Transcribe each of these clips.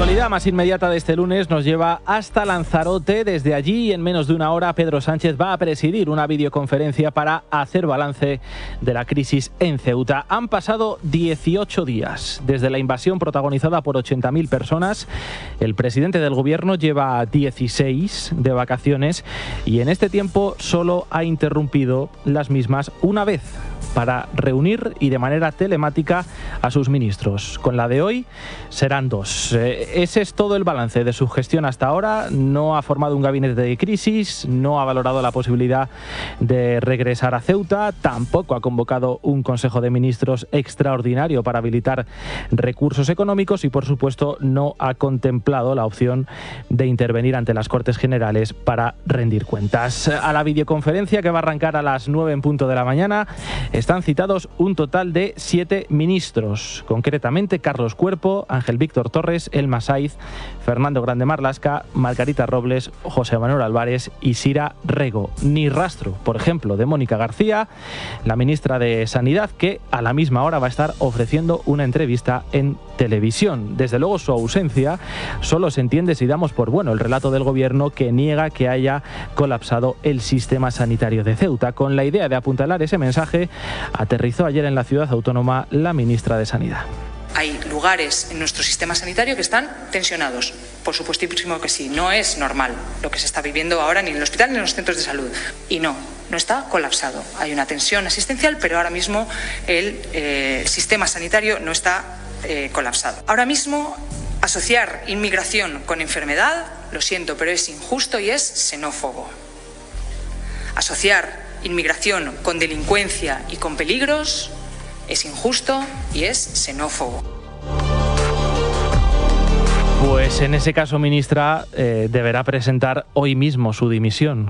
actualidad más inmediata de este lunes nos lleva hasta Lanzarote. Desde allí, en menos de una hora, Pedro Sánchez va a presidir una videoconferencia para hacer balance de la crisis en Ceuta. Han pasado 18 días desde la invasión protagonizada por 80.000 personas. El presidente del gobierno lleva 16 de vacaciones y en este tiempo solo ha interrumpido las mismas una vez, para reunir y de manera telemática a sus ministros. Con la de hoy serán 2. Ese es todo el balance de su gestión hasta ahora. No ha formado un gabinete de crisis, no ha valorado la posibilidad de regresar a Ceuta, tampoco ha convocado un Consejo de Ministros extraordinario para habilitar recursos económicos y, por supuesto, no ha contemplado la opción de intervenir ante las Cortes Generales para rendir cuentas. A la videoconferencia, que va a arrancar a las 9 en punto de la mañana, están citados un total de 7 ministros, concretamente Carlos Cuerpo, Ángel Víctor Torres, Elma Saiz, Fernando Grande Marlaska, Margarita Robles, José Manuel Álvarez y Sira Rego. Ni rastro, por ejemplo, de Mónica García, la ministra de Sanidad, que a la misma hora va a estar ofreciendo una entrevista en televisión. Desde luego, su ausencia solo se entiende si damos por bueno el relato del gobierno, que niega que haya colapsado el sistema sanitario de Ceuta. Con la idea de apuntalar ese mensaje, aterrizó ayer en la ciudad autónoma la ministra de Sanidad. Hay lugares en nuestro sistema sanitario que están tensionados. Por supuestísimo que sí. No es normal lo que se está viviendo ahora ni en el hospital ni en los centros de salud. Y no está colapsado. Hay una tensión asistencial, pero ahora mismo el sistema sanitario no está colapsado. Ahora mismo, asociar inmigración con enfermedad, lo siento, pero es injusto y es xenófobo. Asociar inmigración con delincuencia y con peligros es injusto y es xenófobo. Pues en ese caso, ministra, deberá presentar hoy mismo su dimisión,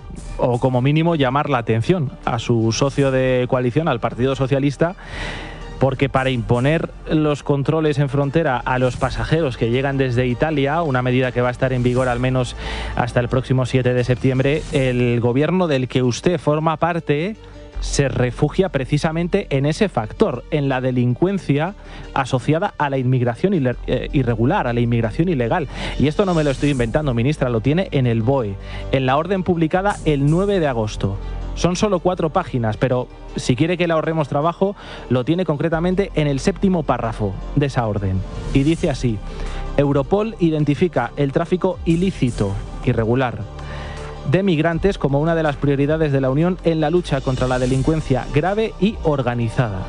o como mínimo llamar la atención a su socio de coalición, al Partido Socialista, porque para imponer los controles en frontera a los pasajeros que llegan desde Italia, una medida que va a estar en vigor al menos hasta el próximo 7 de septiembre, el gobierno del que usted forma parte se refugia precisamente en ese factor, en la delincuencia asociada a la inmigración irregular, a la inmigración ilegal. Y esto no me lo estoy inventando, ministra, lo tiene en el BOE, en la orden publicada el 9 de agosto. Son solo 4 páginas, pero si quiere que le ahorremos trabajo, lo tiene concretamente en el 7º párrafo de esa orden. Y dice así: Europol identifica el tráfico ilícito, irregular, de migrantes como una de las prioridades de la Unión en la lucha contra la delincuencia grave y organizada.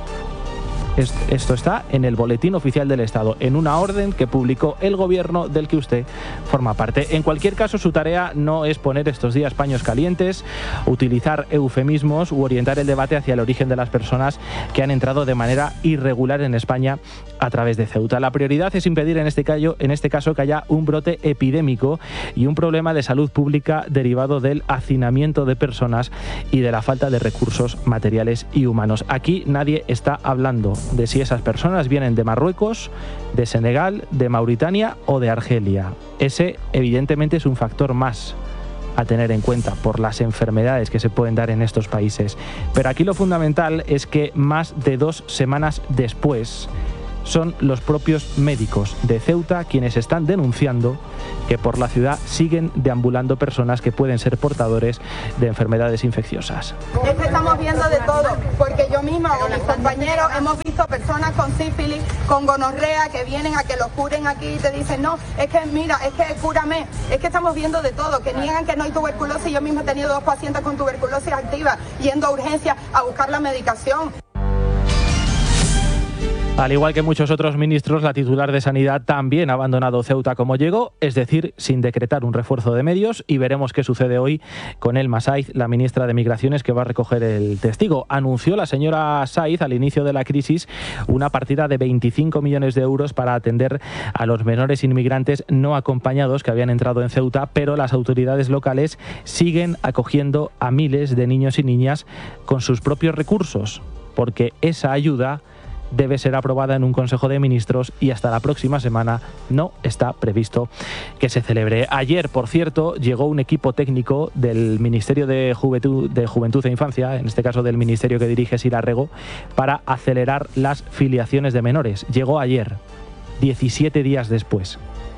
Esto está en el Boletín Oficial del Estado, en una orden que publicó el gobierno del que usted forma parte. En cualquier caso, su tarea no es poner estos días paños calientes, utilizar eufemismos u orientar el debate hacia el origen de las personas que han entrado de manera irregular en España a través de Ceuta. La prioridad es impedir en este caso que haya un brote epidémico y un problema de salud pública derivado del hacinamiento de personas y de la falta de recursos materiales y humanos. Aquí nadie está hablando de si esas personas vienen de Marruecos, de Senegal, de Mauritania o de Argelia. Ese, evidentemente, es un factor más a tener en cuenta por las enfermedades que se pueden dar en estos países. Pero aquí lo fundamental es que más de 2 semanas después son los propios médicos de Ceuta quienes están denunciando que por la ciudad siguen deambulando personas que pueden ser portadores de enfermedades infecciosas. Es que estamos viendo de todo, porque yo misma o mis compañeros hemos visto personas con sífilis, con gonorrea, que vienen a que los curen aquí y te dicen, no, es que mira, es que cúrame. Es que estamos viendo de todo, que niegan que no hay tuberculosis. Yo misma he tenido 2 pacientes con tuberculosis activa yendo a urgencias a buscar la medicación. Al igual que muchos otros ministros, la titular de Sanidad también ha abandonado Ceuta como llegó, es decir, sin decretar un refuerzo de medios, y veremos qué sucede hoy con Elma Saiz, la ministra de Migraciones, que va a recoger el testigo. Anunció la señora Saiz al inicio de la crisis una partida de 25 millones de euros para atender a los menores inmigrantes no acompañados que habían entrado en Ceuta, pero las autoridades locales siguen acogiendo a miles de niños y niñas con sus propios recursos, porque esa ayuda debe ser aprobada en un Consejo de Ministros y hasta la próxima semana no está previsto que se celebre. Ayer, por cierto, llegó un equipo técnico del Ministerio de Juventud e Infancia, en este caso del ministerio que dirige Sira Rego, para acelerar las filiaciones de menores. Llegó ayer, 17 días después.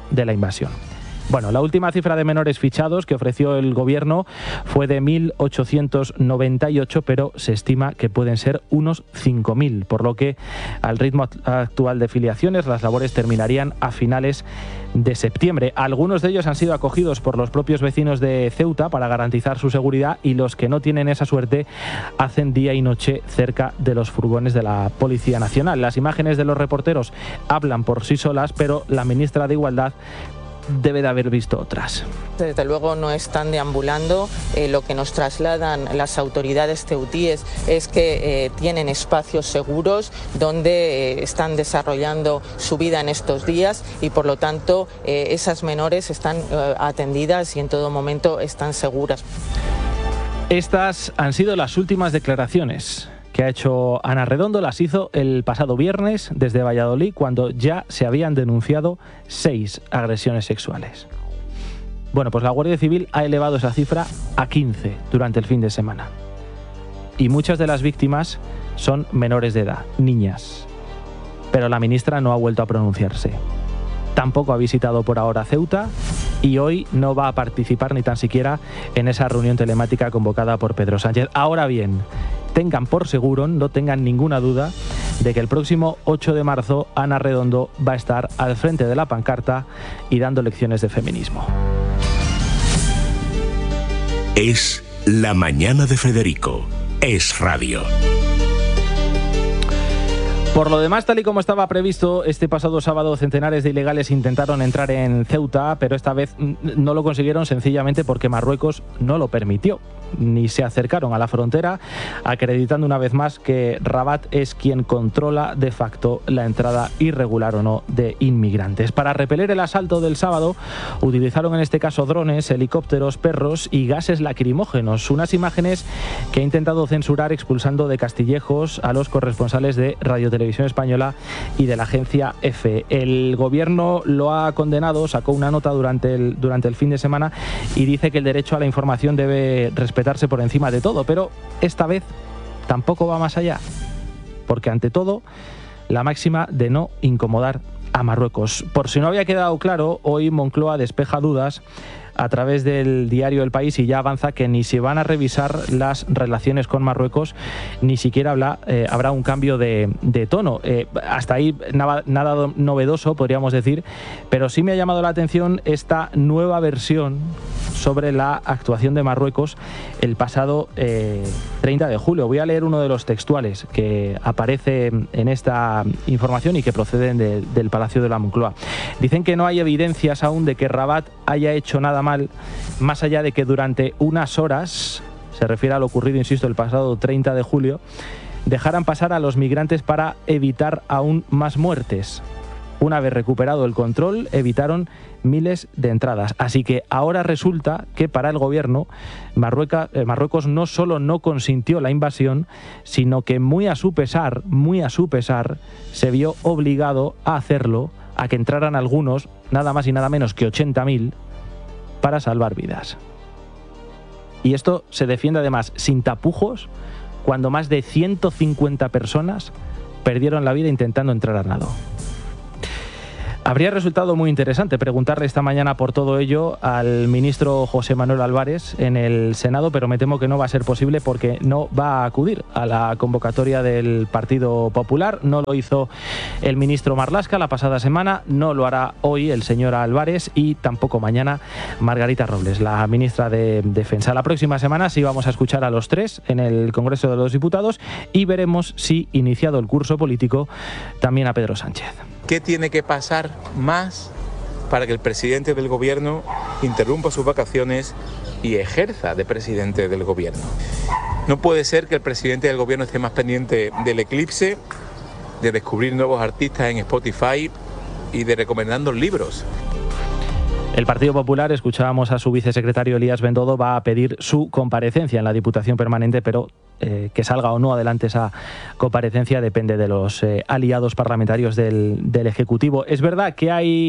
de la invasión. Bueno, la última cifra de menores fichados que ofreció el gobierno fue de 1.898, pero se estima que pueden ser unos 5.000, por lo que al ritmo actual de filiaciones las labores terminarían a finales de septiembre. Algunos de ellos han sido acogidos por los propios vecinos de Ceuta para garantizar su seguridad, y los que no tienen esa suerte hacen día y noche cerca de los furgones de la Policía Nacional. Las imágenes de los reporteros hablan por sí solas, pero la ministra de Igualdad debe de haber visto otras. Desde luego no están deambulando. Lo que nos trasladan las autoridades ceutíes es que tienen espacios seguros donde están desarrollando su vida en estos días, y por lo tanto esas menores están atendidas y en todo momento están seguras. Estas han sido las últimas declaraciones que ha hecho Ana Redondo. Las hizo el pasado viernes desde Valladolid, cuando ya se habían denunciado 6 agresiones sexuales. Bueno, pues la Guardia Civil ha elevado esa cifra a 15 durante el fin de semana. Y muchas de las víctimas son menores de edad, niñas. Pero la ministra no ha vuelto a pronunciarse. Tampoco ha visitado por ahora Ceuta, y hoy no va a participar ni tan siquiera en esa reunión telemática convocada por Pedro Sánchez. Ahora bien, tengan por seguro, no tengan ninguna duda, de que el próximo 8 de marzo Ana Redondo va a estar al frente de la pancarta y dando lecciones de feminismo. Es la mañana de Federico. Es radio. Por lo demás, tal y como estaba previsto, este pasado sábado centenares de ilegales intentaron entrar en Ceuta, pero esta vez no lo consiguieron sencillamente porque Marruecos no lo permitió. Ni se acercaron a la frontera, acreditando una vez más que Rabat es quien controla de facto la entrada irregular o no de inmigrantes. Para repeler el asalto del sábado, utilizaron en este caso drones, helicópteros, perros y gases lacrimógenos. Unas imágenes que ha intentado censurar expulsando de Castillejos a los corresponsales de Radio Televisión Española y de la agencia EFE. El gobierno lo ha condenado, sacó una nota durante el fin de semana y dice que el derecho a la información debe respetarse por encima de todo, pero esta vez tampoco va más allá, porque ante todo la máxima de no incomodar a Marruecos. Por si no había quedado claro, hoy Moncloa despeja dudas a través del diario El País y ya avanza que ni se van a revisar las relaciones con Marruecos, ni siquiera habrá un cambio de tono. Hasta ahí nada novedoso, podríamos decir, pero sí me ha llamado la atención esta nueva versión sobre la actuación de Marruecos el pasado 30 de julio. Voy a leer uno de los textuales que aparece en esta información y que proceden del Palacio de la Moncloa. Dicen que no hay evidencias aún de que Rabat haya hecho nada mal, más allá de que durante unas horas, se refiere a lo ocurrido, insisto, el pasado 30 de julio, dejaran pasar a los migrantes para evitar aún más muertes. Una vez recuperado el control, evitaron miles de entradas. Así que ahora resulta que para el gobierno Marruecos no solo no consintió la invasión, sino que muy a su pesar, se vio obligado a hacerlo, a que entraran algunos, nada más y nada menos que 80.000, para salvar vidas. Y esto se defiende además sin tapujos, cuando más de 150 personas perdieron la vida intentando entrar a nado. Habría resultado muy interesante preguntarle esta mañana por todo ello al ministro José Manuel Álvarez en el Senado, pero me temo que no va a ser posible porque no va a acudir a la convocatoria del Partido Popular. No lo hizo el ministro Marlaska la pasada semana, no lo hará hoy el señor Álvarez y tampoco mañana Margarita Robles, la ministra de Defensa. La próxima semana sí vamos a escuchar a los tres en el Congreso de los Diputados y veremos si, iniciado el curso político, también a Pedro Sánchez. ¿Qué tiene que pasar más para que el presidente del gobierno interrumpa sus vacaciones y ejerza de presidente del gobierno? No puede ser que el presidente del gobierno esté más pendiente del eclipse, de descubrir nuevos artistas en Spotify y de recomendando libros. El Partido Popular, escuchábamos a su vicesecretario Elías Bendodo, va a pedir su comparecencia en la Diputación Permanente, pero que salga o no adelante esa comparecencia depende de los aliados parlamentarios del Ejecutivo. Es verdad que hay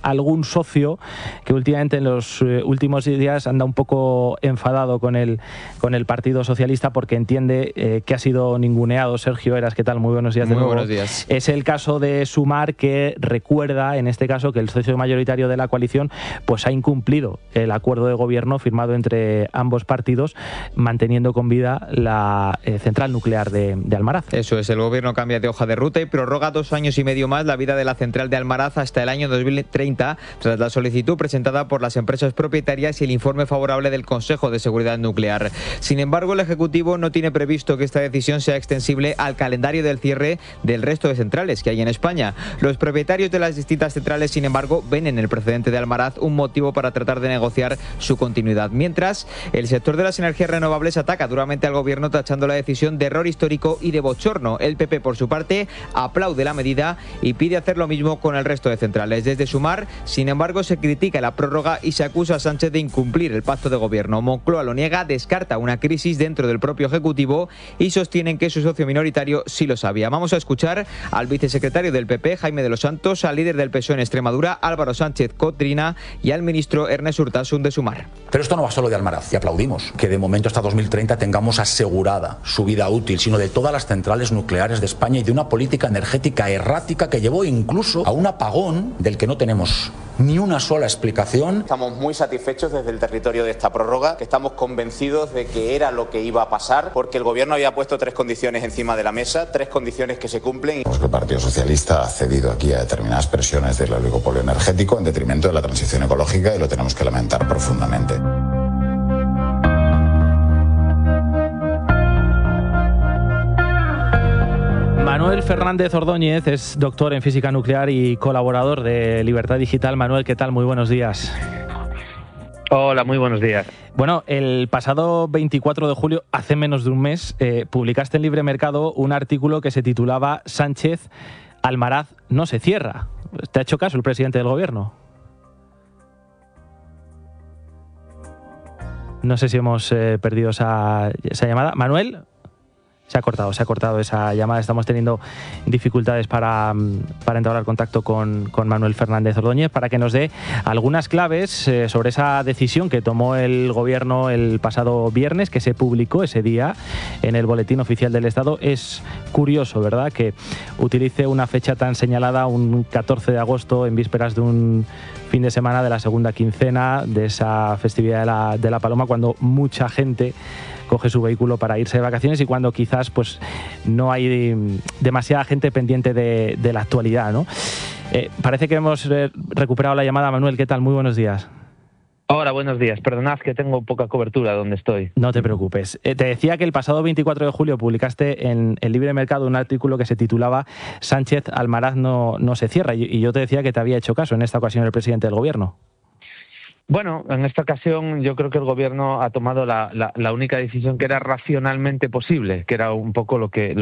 algún socio que últimamente en los últimos días anda un poco enfadado con el Partido Socialista porque entiende que ha sido ninguneado. Sergio Eras, ¿qué tal? Muy buenos días de nuevo. Buenos días. Es el caso de Sumar, que recuerda en este caso que el socio mayoritario de la coalición pues ha incumplido el acuerdo de gobierno firmado entre ambos partidos, manteniendo con vida la central nuclear de Almaraz. Eso es, el gobierno cambia de hoja de ruta y prorroga 2 años y medio más la vida de la central de Almaraz hasta el año 2030, tras la solicitud presentada por las empresas propietarias y el informe favorable del Consejo de Seguridad Nuclear. Sin embargo, el Ejecutivo no tiene previsto que esta decisión sea extensible al calendario del cierre del resto de centrales que hay en España. Los propietarios de las distintas centrales, sin embargo, ven en el precedente de Almaraz un motivo para tratar de negociar su continuidad. Mientras, el sector de las energías renovables ataca duramente al gobierno, tachando la decisión de error histórico y de bochorno. El PP, por su parte, aplaude la medida y pide hacer lo mismo con el resto de centrales. Desde Sumar, sin embargo, se critica la prórroga y se acusa a Sánchez de incumplir el pacto de gobierno. Moncloa lo niega, descarta una crisis dentro del propio Ejecutivo y sostienen que su socio minoritario sí lo sabía. Vamos a escuchar al vicesecretario del PP, Jaime de los Santos, al líder del PSOE en Extremadura, Álvaro Sánchez Cotrina, y al ministro Ernest Urtasun de Sumar. Pero esto no va solo de Almaraz, y aplaudimos que de momento hasta 2030 tengamos asegurada su vida útil, sino de todas las centrales nucleares de España y de una política energética errática que llevó incluso a un apagón del que no tenemos ni una sola explicación. Estamos muy satisfechos desde el territorio de esta prórroga, que estamos convencidos de que era lo que iba a pasar, porque el gobierno había puesto 3 condiciones encima de la mesa, 3 condiciones que se cumplen. El Partido Socialista ha cedido aquí a determinadas presiones del oligopolio energético en detrimento de la transición ecológica y lo tenemos que lamentar profundamente. Manuel Fernández Ordóñez es doctor en física nuclear y colaborador de Libertad Digital. Manuel, ¿qué tal? Muy buenos días. Hola, muy buenos días. Bueno, el pasado 24 de julio, hace menos de un mes, publicaste en Libre Mercado un artículo que se titulaba Sánchez, Almaraz no se cierra. ¿Te ha hecho caso el presidente del gobierno? No sé si hemos perdido esa llamada. Manuel, se ha cortado esa llamada. Estamos teniendo dificultades para entablar contacto con Manuel Fernández Ordóñez para que nos dé algunas claves sobre esa decisión que tomó el gobierno el pasado viernes, que se publicó ese día en el Boletín Oficial del Estado. Es curioso, ¿verdad?, que utilice una fecha tan señalada, un 14 de agosto, en vísperas de un fin de semana de la segunda quincena de esa festividad de la Paloma, cuando mucha gente coge su vehículo para irse de vacaciones y cuando quizás pues no hay demasiada gente pendiente de la actualidad, ¿no? Parece que hemos recuperado la llamada. Manuel, ¿qué tal? Muy buenos días. Hola, buenos días. Perdonad que tengo poca cobertura donde estoy. No te preocupes. Te decía que el pasado 24 de julio publicaste en el Libre Mercado un artículo que se titulaba Sánchez, Almaraz no se cierra, y yo te decía que te había hecho caso en esta ocasión el presidente del gobierno. Bueno, en esta ocasión yo creo que el gobierno ha tomado la única decisión que era racionalmente posible, que era un poco lo que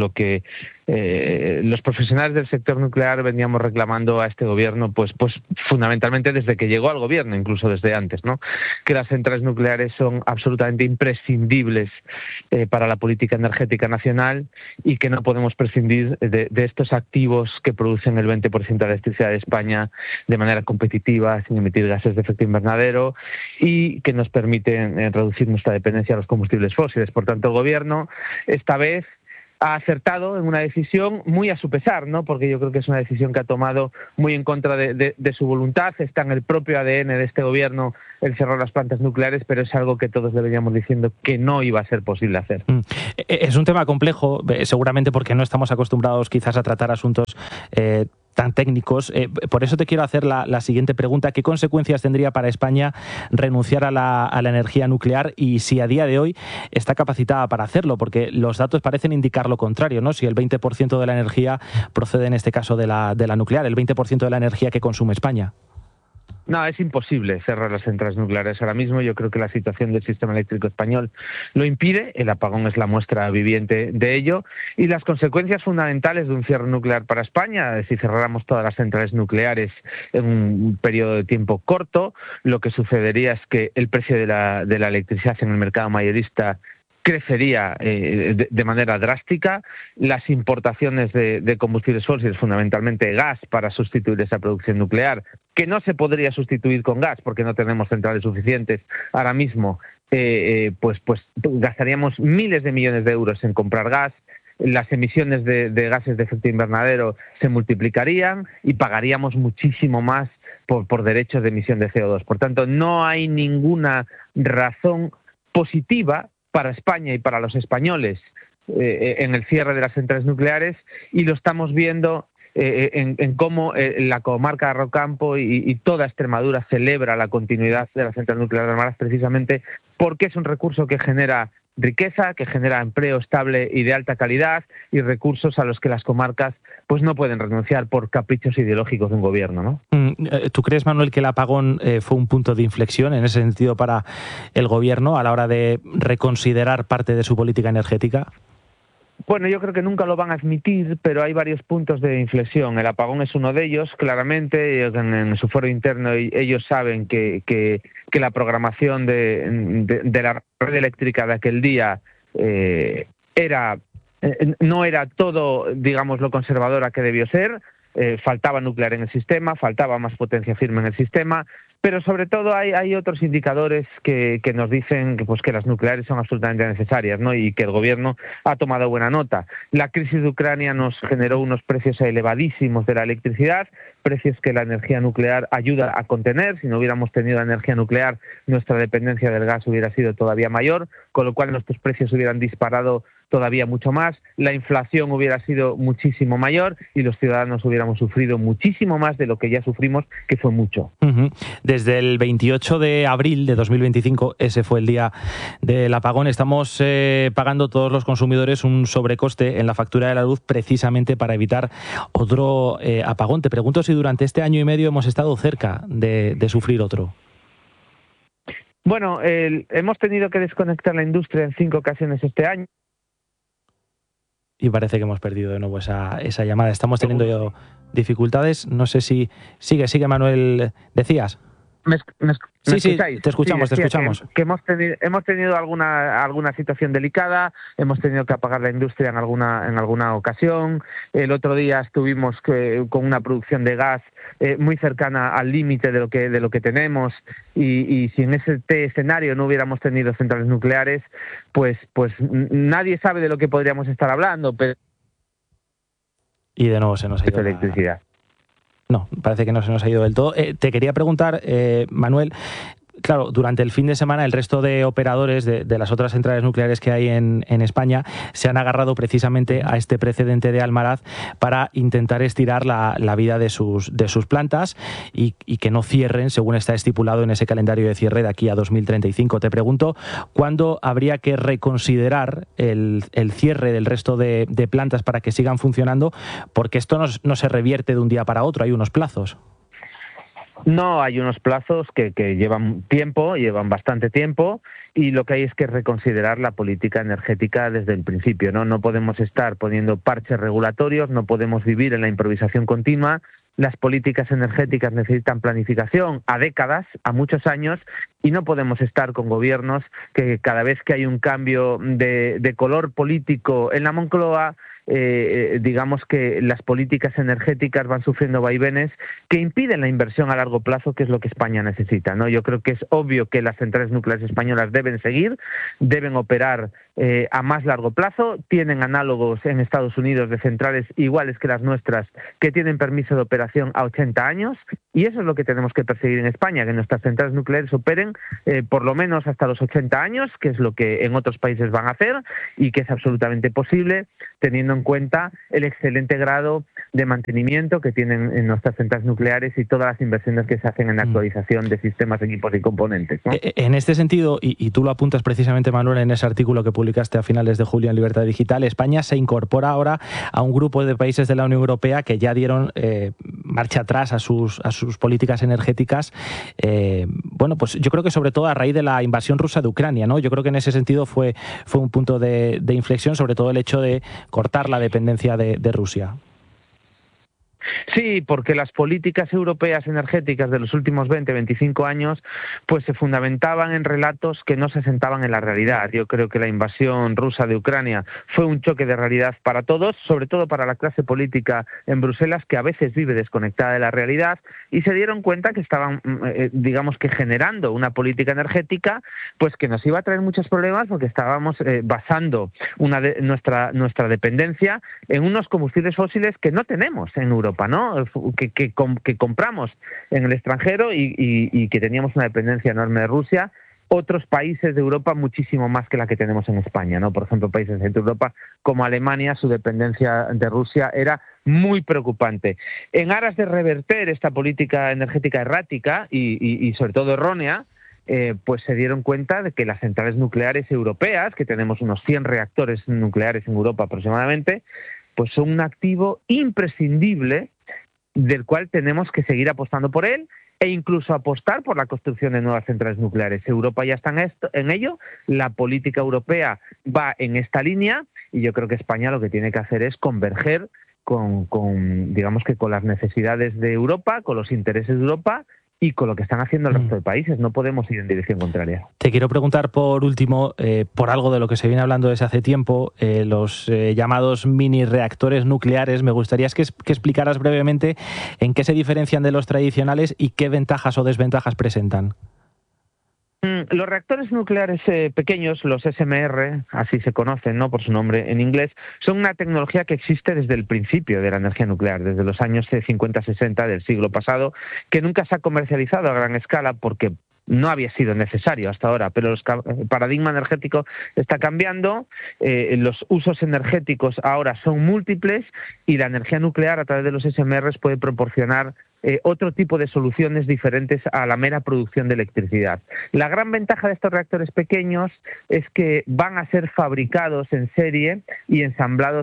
los profesionales del sector nuclear veníamos reclamando a este gobierno, pues fundamentalmente desde que llegó al gobierno, incluso desde antes, ¿no? Que las centrales nucleares son absolutamente imprescindibles para la política energética nacional y que no podemos prescindir de estos activos que producen el 20% de la electricidad de España de manera competitiva, sin emitir gases de efecto invernadero y que nos permiten reducir nuestra dependencia a los combustibles fósiles. Por tanto, el gobierno esta vez ha acertado en una decisión muy a su pesar, ¿no? Porque yo creo que es una decisión que ha tomado muy en contra de su voluntad. Está en el propio ADN de este gobierno el cerrar las plantas nucleares, pero es algo que todos le veníamos diciendo que no iba a ser posible hacer. Es un tema complejo, seguramente porque no estamos acostumbrados quizás a tratar asuntos tan técnicos. Por eso te quiero hacer la siguiente pregunta. ¿Qué consecuencias tendría para España renunciar a la energía nuclear y si a día de hoy está capacitada para hacerlo? Porque los datos parecen indicar lo contrario, ¿no? Si el 20% de la energía procede en este caso de la nuclear, el 20% de la energía que consume España. No, es imposible cerrar las centrales nucleares ahora mismo. Yo creo que la situación del sistema eléctrico español lo impide. El apagón es la muestra viviente de ello. Y las consecuencias fundamentales de un cierre nuclear para España, si cerráramos todas las centrales nucleares en un periodo de tiempo corto, lo que sucedería es que el precio de la electricidad en el mercado mayorista crecería de manera drástica. Las importaciones de combustibles fósiles, fundamentalmente gas, para sustituir esa producción nuclear, que no se podría sustituir con gas porque no tenemos centrales suficientes ahora mismo, pues gastaríamos miles de millones de euros en comprar gas, las emisiones de gases de efecto invernadero se multiplicarían y pagaríamos muchísimo más por derechos de emisión de CO2. Por tanto, no hay ninguna razón positiva para España y para los españoles en el cierre de las centrales nucleares, y lo estamos viendo en cómo la comarca de Rocampo y toda Extremadura celebra la continuidad de la central nuclear de Almaraz, precisamente porque es un recurso que genera riqueza, que genera empleo estable y de alta calidad, y recursos a los que las comarcas pues no pueden renunciar por caprichos ideológicos de un gobierno, ¿no? ¿Tú crees, Manuel, que el apagón fue un punto de inflexión en ese sentido para el gobierno a la hora de reconsiderar parte de su política energética? Bueno, yo creo que nunca lo van a admitir, pero hay varios puntos de inflexión. El apagón es uno de ellos, claramente. En su foro interno ellos saben que la programación de la red eléctrica de aquel día no era todo, digamos, lo conservadora que debió ser. Faltaba nuclear en el sistema, faltaba más potencia firme en el sistema, pero sobre todo hay otros indicadores que nos dicen que las nucleares son absolutamente necesarias, ¿no? Y que el gobierno ha tomado buena nota. La crisis de Ucrania nos generó unos precios elevadísimos de la electricidad, precios que la energía nuclear ayuda a contener. Si no hubiéramos tenido la energía nuclear, nuestra dependencia del gas hubiera sido todavía mayor, con lo cual nuestros precios hubieran disparado todavía mucho más, la inflación hubiera sido muchísimo mayor y los ciudadanos hubiéramos sufrido muchísimo más de lo que ya sufrimos, que fue mucho. Desde el 28 de abril de 2025, ese fue el día del apagón, estamos pagando todos los consumidores un sobrecoste en la factura de la luz precisamente para evitar otro apagón. Te pregunto si durante este año y medio hemos estado cerca de sufrir otro. Bueno, hemos tenido que desconectar la industria en 5 ocasiones este año. Y parece que hemos perdido de nuevo esa llamada. Estamos teniendo dificultades. No sé si... Sigue, Manuel, decías. ¿Me sí, escucháis? Te escuchamos, sí, te escuchamos. Que hemos tenido alguna situación delicada, hemos tenido que apagar la industria en alguna ocasión. El otro día estuvimos con una producción de gas muy cercana al límite de lo que tenemos, y si en ese escenario no hubiéramos tenido centrales nucleares, pues nadie sabe de lo que podríamos estar hablando. Pero... Y de nuevo se nos ha ido electricidad. No, parece que no se nos ha ido del todo. Te quería preguntar, Manuel, claro, durante el fin de semana el resto de operadores de las otras centrales nucleares que hay en España se han agarrado precisamente a este precedente de Almaraz para intentar estirar la vida de sus plantas y que no cierren según está estipulado en ese calendario de cierre de aquí a 2035. Te pregunto, ¿cuándo habría que reconsiderar el cierre del resto de plantas para que sigan funcionando? Porque esto no se revierte de un día para otro, hay unos plazos. No, hay unos plazos que llevan tiempo, llevan bastante tiempo, y lo que hay es que reconsiderar la política energética desde el principio, ¿no? No podemos estar poniendo parches regulatorios, no podemos vivir en la improvisación continua. Las políticas energéticas necesitan planificación a décadas, a muchos años, y no podemos estar con gobiernos que cada vez que hay un cambio de color político en la Moncloa, digamos que las políticas energéticas van sufriendo vaivenes que impiden la inversión a largo plazo, que es lo que España necesita, ¿no? Yo creo que es obvio que las centrales nucleares españolas deben seguir, deben operar a más largo plazo. Tienen análogos en Estados Unidos de centrales iguales que las nuestras, que tienen permiso de operación a 80 años, y eso es lo que tenemos que perseguir en España, que nuestras centrales nucleares operen por lo menos hasta los 80 años, que es lo que en otros países van a hacer y que es absolutamente posible, teniendo en cuenta el excelente grado de mantenimiento que tienen en nuestras centrales nucleares y todas las inversiones que se hacen en la actualización de sistemas, equipos y componentes, ¿no? En este sentido, y tú lo apuntas precisamente, Manuel, en ese artículo que publicaste a finales de julio en Libertad Digital, España se incorpora ahora a un grupo de países de la Unión Europea que ya dieron marcha atrás a sus políticas energéticas. Bueno, pues yo creo que sobre todo a raíz de la invasión rusa de Ucrania, ¿no? Yo creo que en ese sentido fue un punto de inflexión, sobre todo el hecho de cortar la dependencia de Rusia. Sí, porque las políticas europeas energéticas de los últimos 20-25 años pues se fundamentaban en relatos que no se sentaban en la realidad. Yo creo que la invasión rusa de Ucrania fue un choque de realidad para todos, sobre todo para la clase política en Bruselas, que a veces vive desconectada de la realidad, y se dieron cuenta que estaban, digamos que generando una política energética pues que nos iba a traer muchos problemas, porque estábamos basando nuestra dependencia en unos combustibles fósiles que no tenemos en Europa, ¿no? Que compramos en el extranjero y que teníamos una dependencia enorme de Rusia. Otros países de Europa muchísimo más que la que tenemos en España, ¿no? Por ejemplo, países de Centro Europa como Alemania, su dependencia de Rusia era muy preocupante. En aras de reverter esta política energética errática y sobre todo errónea, pues se dieron cuenta de que las centrales nucleares europeas, que tenemos unos 100 reactores nucleares en Europa aproximadamente, pues son un activo imprescindible del cual tenemos que seguir apostando por él e incluso apostar por la construcción de nuevas centrales nucleares. Europa ya está en ello, la política europea va en esta línea y yo creo que España lo que tiene que hacer es converger con las necesidades de Europa, con los intereses de Europa y con lo que están haciendo el resto de países. No podemos ir en dirección contraria. Te quiero preguntar por último, por algo de lo que se viene hablando desde hace tiempo, los llamados mini reactores nucleares. Me gustaría que explicaras brevemente en qué se diferencian de los tradicionales y qué ventajas o desventajas presentan. Los reactores nucleares pequeños, los SMR, así se conocen, ¿no?, por su nombre en inglés, son una tecnología que existe desde el principio de la energía nuclear, desde los años 50-60 del siglo pasado, que nunca se ha comercializado a gran escala porque no había sido necesario hasta ahora, pero el paradigma energético está cambiando, los usos energéticos ahora son múltiples y la energía nuclear a través de los SMRs puede proporcionar otro tipo de soluciones diferentes a la mera producción de electricidad. La gran ventaja de estos reactores pequeños es que van a ser fabricados en serie y ensamblados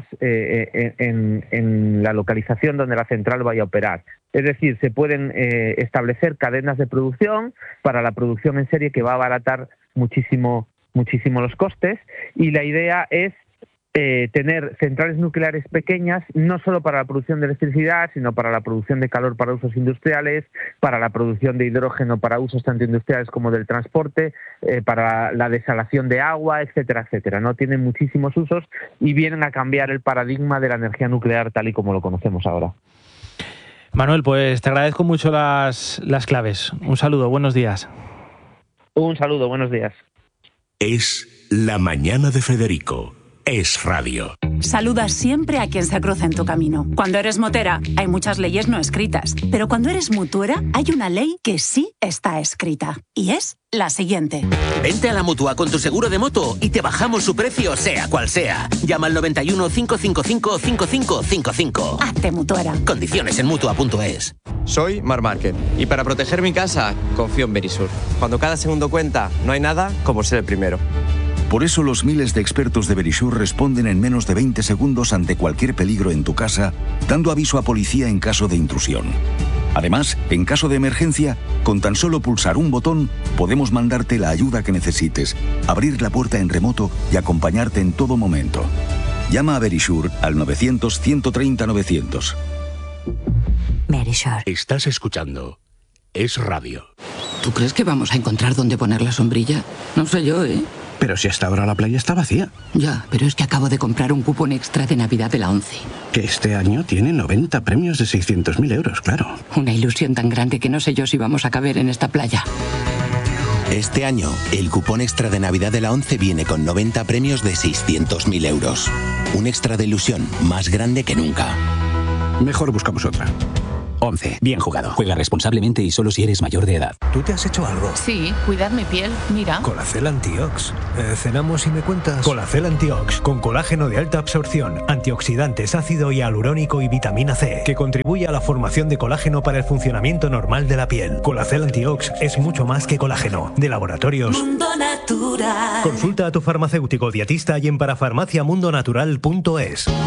en la localización donde la central vaya a operar. Es decir, se pueden establecer cadenas de producción para la producción en serie, que va a abaratar muchísimo los costes, y la idea es tener centrales nucleares pequeñas, no solo para la producción de electricidad, sino para la producción de calor para usos industriales, para la producción de hidrógeno para usos tanto industriales como del transporte, para la desalación de agua, etcétera, etcétera, ¿no? Tienen muchísimos usos y vienen a cambiar el paradigma de la energía nuclear tal y como lo conocemos ahora. Manuel, pues te agradezco mucho las claves. Un saludo, buenos días. Un saludo, buenos días. Es La Mañana de Federico. Es Radio. Saluda siempre a quien se cruza en tu camino. Cuando eres motera, hay muchas leyes no escritas. Pero cuando eres mutuera, hay una ley que sí está escrita. Y es la siguiente. Vente a la Mutua con tu seguro de moto y te bajamos su precio, sea cual sea. Llama al 91 555 5555. Hazte mutuera. Condiciones en Mutua.es. Soy Marc Márquez y para proteger mi casa confío en Verisur. Cuando cada segundo cuenta, no hay nada como ser el primero. Por eso los miles de expertos de Verisur responden en menos de 20 segundos ante cualquier peligro en tu casa, dando aviso a policía en caso de intrusión. Además, en caso de emergencia, con tan solo pulsar un botón, podemos mandarte la ayuda que necesites, abrir la puerta en remoto y acompañarte en todo momento. Llama a Verisur al 900-130-900. Verisur. Estás escuchando Es Radio. ¿Tú crees que vamos a encontrar dónde poner la sombrilla? No sé yo, ¿eh? Pero si hasta ahora la playa está vacía. Ya, pero es que acabo de comprar un cupón extra de Navidad de la ONCE. Que este año tiene 90 premios de 600.000 euros, claro. Una ilusión tan grande que no sé yo si vamos a caber en esta playa. Este año, el cupón extra de Navidad de la ONCE viene con 90 premios de 600.000 euros. Un extra de ilusión más grande que nunca. Mejor buscamos otra. ONCE. Bien jugado. Juega responsablemente y solo si eres mayor de edad. ¿Tú te has hecho algo? Sí, cuidar mi piel. Mira. Colacel Antiox. Cenamos y me cuentas. Colacel Antiox, con colágeno de alta absorción, antioxidantes, ácido hialurónico y vitamina C, que contribuye a la formación de colágeno para el funcionamiento normal de la piel. Colacel Antiox es mucho más que colágeno. De Laboratorios Mundo Natural. Consulta a tu farmacéutico dietista y en parafarmaciamundonatural.es.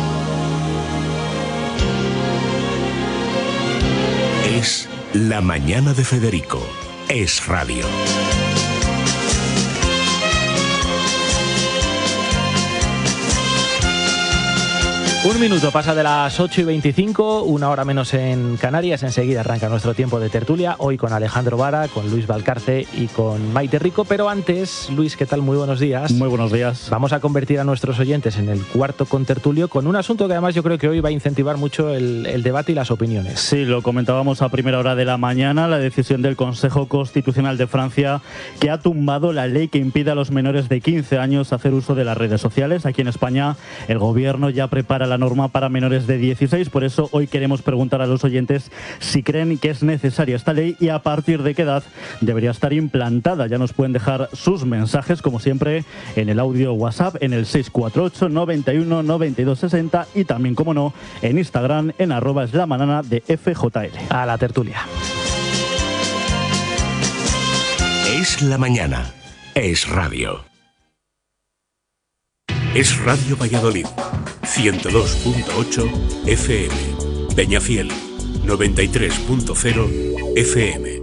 Es La Mañana de Federico. Es Radio. Un minuto pasa de las 8:25, una hora menos en Canarias. Enseguida arranca nuestro tiempo de tertulia, hoy con Alejandro Vara, con Luis Valcarce y con Maite Rico. Pero antes, Luis, ¿qué tal? Muy buenos días. Muy buenos días. Vamos a convertir a nuestros oyentes en el cuarto contertulio con un asunto que además yo creo que hoy va a incentivar mucho el debate y las opiniones. Sí, lo comentábamos a primera hora de la mañana, la decisión del Consejo Constitucional de Francia que ha tumbado la ley que impide a los menores de 15 años hacer uso de las redes sociales. Aquí en España el gobierno ya prepara la norma para menores de 16, por eso hoy queremos preguntar a los oyentes si creen que es necesaria esta ley y a partir de qué edad debería estar implantada. Ya nos pueden dejar sus mensajes, como siempre, en el audio WhatsApp en el 648 91 92 60 y también, como no, en Instagram en @eslamanana de FJL. A la tertulia. Es la mañana. Es radio. Es Radio Valladolid. 102.8 FM. Peñafiel. 93.0 FM.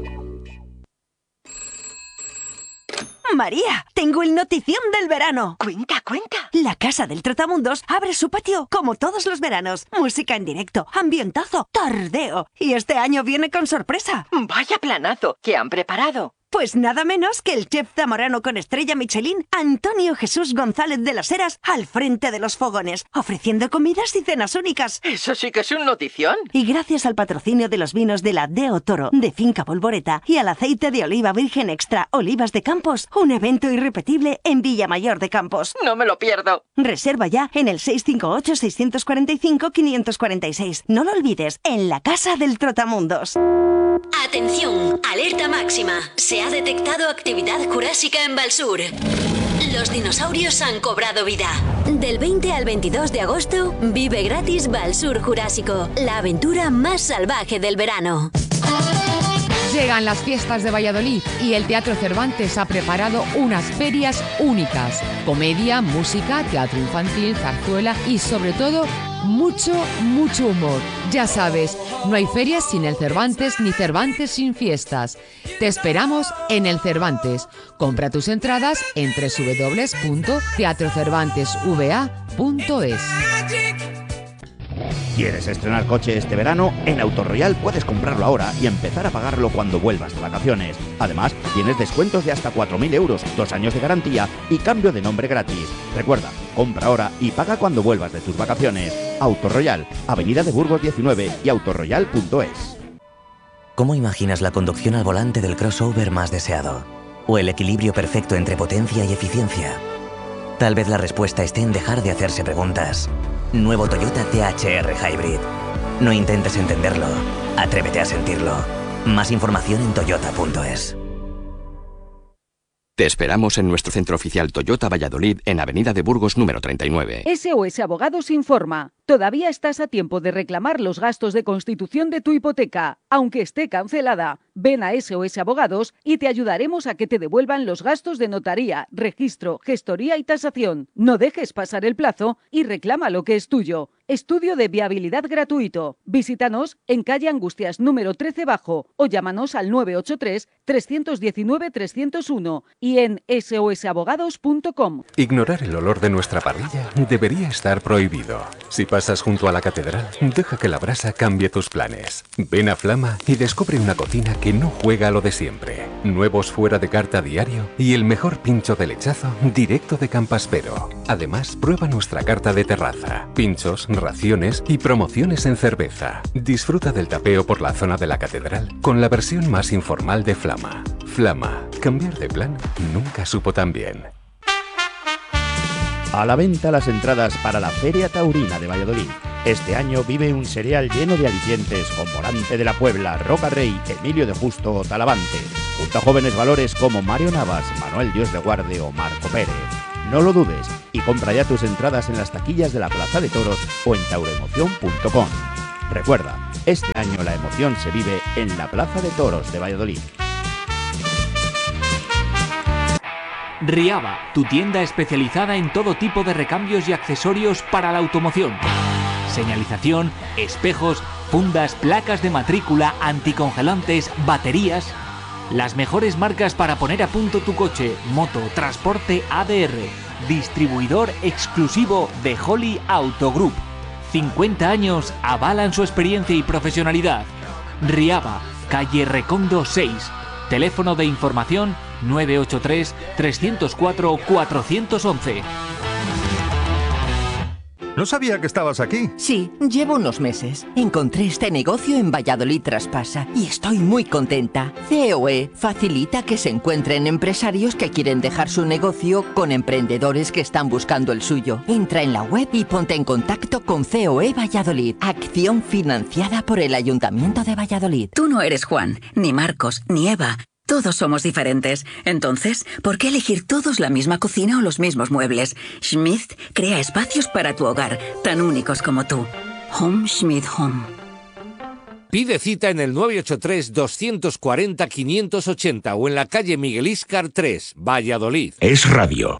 María, tengo el notición del verano. Cuenta, cuenta. La Casa del Trotamundos abre su patio como todos los veranos. Música en directo, ambientazo, tardeo. Y este año viene con sorpresa. Vaya planazo que han preparado. Pues nada menos que el chef zamorano con estrella Michelin, Antonio Jesús González de las Heras, al frente de los fogones, ofreciendo comidas y cenas únicas. Eso sí que es un notición. Y gracias al patrocinio de los vinos de la Deo Toro, de Finca Polvoreta, y al aceite de oliva virgen extra Olivas de Campos, un evento irrepetible en Villamayor de Campos. No me lo pierdo. Reserva ya en el 658-645-546. No lo olvides, en la Casa del Trotamundos. Atención, alerta máxima. Se ha detectado actividad jurásica en Valsur. Los dinosaurios han cobrado vida. Del 20 al 22 de agosto, vive gratis Valsur Jurásico, la aventura más salvaje del verano. Llegan las fiestas de Valladolid y el Teatro Cervantes ha preparado unas ferias únicas. Comedia, música, teatro infantil, zarzuela y sobre todo mucho humor. Ya sabes, no hay ferias sin el Cervantes ni Cervantes sin fiestas. Te esperamos en el Cervantes. Compra tus entradas en www.teatrocervantesva.es. ¿Quieres estrenar coche este verano? En Autoroyal puedes comprarlo ahora y empezar a pagarlo cuando vuelvas de vacaciones. Además, tienes descuentos de hasta 4.000 euros, 2 años de garantía y cambio de nombre gratis. Recuerda, compra ahora y paga cuando vuelvas de tus vacaciones. Autoroyal, Avenida de Burgos 19 y autoroyal.es. ¿Cómo imaginas la conducción al volante del crossover más deseado? ¿O el equilibrio perfecto entre potencia y eficiencia? Tal vez la respuesta esté en dejar de hacerse preguntas. Nuevo Toyota THR Hybrid. No intentes entenderlo, atrévete a sentirlo. Más información en toyota.es. Te esperamos en nuestro centro oficial Toyota Valladolid en Avenida de Burgos número 39. SOS Abogados informa. Todavía estás a tiempo de reclamar los gastos de constitución de tu hipoteca, aunque esté cancelada. Ven a SOS Abogados y te ayudaremos a que te devuelvan los gastos de notaría, registro, gestoría y tasación. No dejes pasar el plazo y reclama lo que es tuyo. Estudio de viabilidad gratuito. Visítanos en calle Angustias número 13 Bajo o llámanos al 983-319-301 y en sosabogados.com. Ignorar el olor de nuestra parrilla debería estar prohibido. Si pasas junto a la catedral, deja que la brasa cambie tus planes. Ven a Flama y descubre una cocina que no juega a lo de siempre. Nuevos fuera de carta diario y el mejor pincho de lechazo directo de Campaspero. Además, prueba nuestra carta de terraza, pinchos, raciones y promociones en cerveza. Disfruta del tapeo por la zona de la catedral con la versión más informal de Flama. Flama, cambiar de plan nunca supo tan bien. A la venta las entradas para la Feria Taurina de Valladolid. Este año vive un serial lleno de alicientes con Morante de la Puebla, Roca Rey, Emilio de Justo o Talavante, junto a jóvenes valores como Mario Navas, Manuel Dios de Guarde o Marco Pérez. No lo dudes y compra ya tus entradas en las taquillas de la Plaza de Toros o en tauroemoción.com. Recuerda, este año la emoción se vive en la Plaza de Toros de Valladolid. Riava, tu tienda especializada en todo tipo de recambios y accesorios para la automoción. Señalización, espejos, fundas, placas de matrícula, anticongelantes, baterías. Las mejores marcas para poner a punto tu coche, moto, transporte ADR. Distribuidor exclusivo de Holly Auto Group. 50 años avalan su experiencia y profesionalidad. Riaba, calle Recondo 6. Teléfono de información 983 304 411. No sabía que estabas aquí. Sí, llevo unos meses. Encontré este negocio en Valladolid Traspasa y estoy muy contenta. COE facilita que se encuentren empresarios que quieren dejar su negocio con emprendedores que están buscando el suyo. Entra en la web y ponte en contacto con COE Valladolid. Acción financiada por el Ayuntamiento de Valladolid. Tú no eres Juan, ni Marcos, ni Eva. Todos somos diferentes. Entonces, ¿por qué elegir todos la misma cocina o los mismos muebles? Schmidt crea espacios para tu hogar, tan únicos como tú. Home Schmidt Home. Pide cita en el 983-240-580 o en la calle Miguel Íscar 3, Valladolid. Es radio.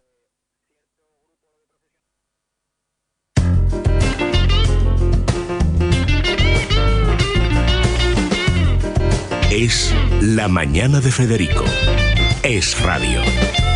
Es La Mañana de Federico. Es radio.